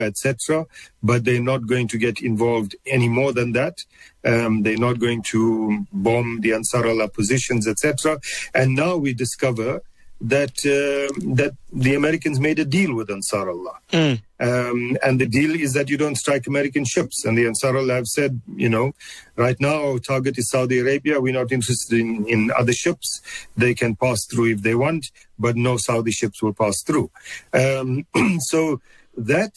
etc. But they're not going to get involved any more than that. They're not going to bomb the Ansar Allah positions, etc. And now we discover that the Americans made a deal with Ansar Allah. And the deal is that you don't strike American ships. And the Ansar Allah have said, right now our target is Saudi Arabia. We're not interested in other ships. They can pass through if they want, but no Saudi ships will pass through. So that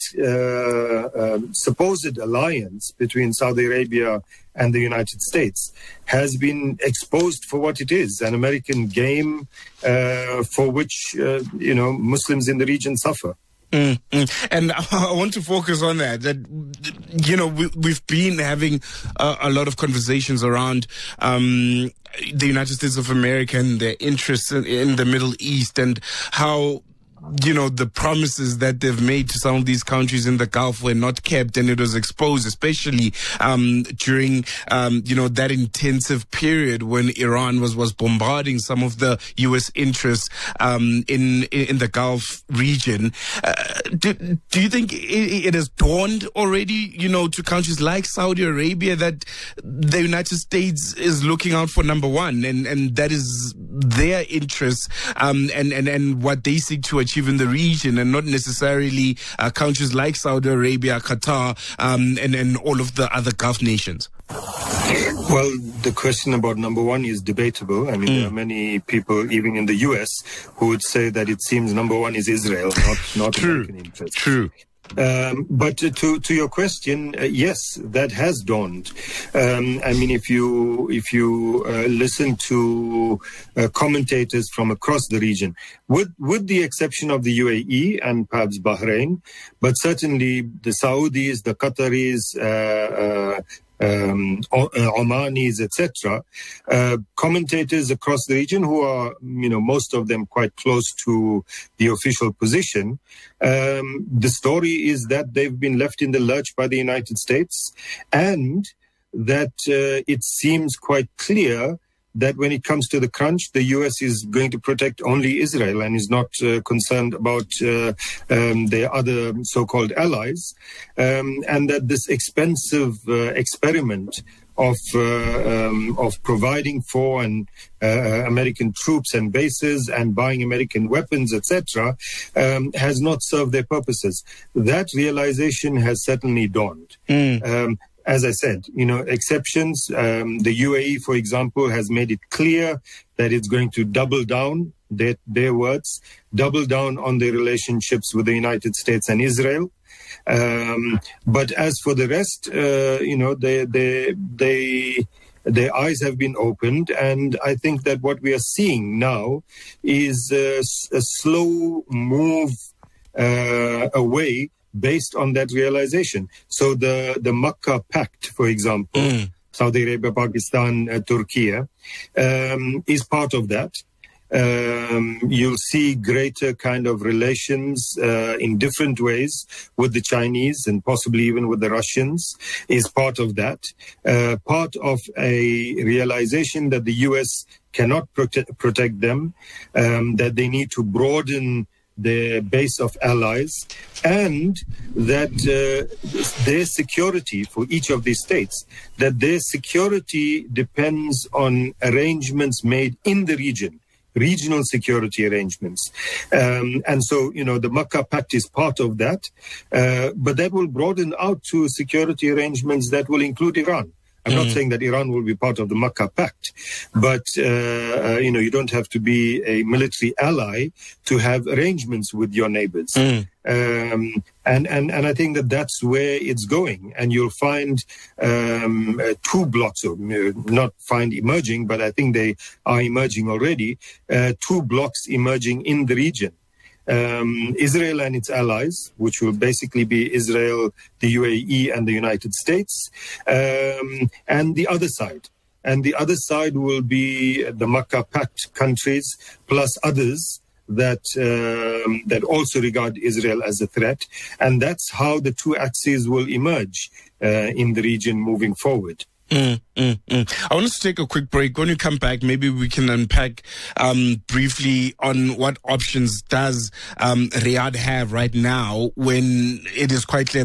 supposed alliance between Saudi Arabia and the United States has been exposed for what it is, an American game for which, Muslims in the region suffer. And I want to focus on that we've been having a lot of conversations around the United States of America and their interests in the Middle East, and how the promises that they've made to some of these countries in the Gulf were not kept, and it was exposed, especially during that intensive period when Iran was bombarding some of the U.S. interests in the Gulf region. Do you think it has dawned already, to countries like Saudi Arabia that the United States is looking out for number one, and that is their interests and what they seek to achieve in the region, and not necessarily countries like Saudi Arabia, Qatar, and all of the other Gulf nations? Well, the question about number one is debatable. I mean, there are many people, even in the U.S., who would say that it seems number one is Israel, not True. American interests. True. But to your question, yes, that has dawned. If you listen to commentators from across the region, with the exception of the UAE and perhaps Bahrain, but certainly the Saudis, the Qataris, Omanis, etc. Commentators across the region who are, most of them quite close to the official position. The story is that they've been left in the lurch by the United States, and that it seems quite clear that when it comes to the crunch, the U.S. is going to protect only Israel and is not concerned about their other so-called allies, and that this expensive experiment of providing for American troops and bases and buying American weapons, etc., has not served their purposes. That realization has certainly dawned. As I said, exceptions. The UAE, for example, has made it clear that it's going to double down, their words, double down on their relationships with the United States and Israel. But as for the rest, their eyes have been opened, and I think that what we are seeing now is a slow move away based on that realization. So the Makkah Pact, for example, Saudi Arabia, Pakistan, Turkey, is part of that. You'll see greater kind of relations in different ways with the Chinese and possibly even with the Russians is part of that. Part of a realization that the US cannot protect them, that they need to broaden their base of allies, and that their security for each of these states, that their security depends on arrangements made in the region, regional security arrangements. And so, the Makkah Pact is part of that, but that will broaden out to security arrangements that will include Iran. I'm not saying that Iran will be part of the Makkah Pact, but, you don't have to be a military ally to have arrangements with your neighbors. And I think that that's where it's going. And you'll find two blocks, or not find emerging, but I think they are emerging already, two blocks emerging in the region. Israel and its allies, which will basically be Israel, the UAE, and the United States, and the other side. And the other side will be the Makkah Pact countries, plus others that also regard Israel as a threat. And that's how the two axes will emerge in the region moving forward. I want us to take a quick break. When we come back, maybe we can unpack briefly on what options does Riyadh have right now when it is quite clear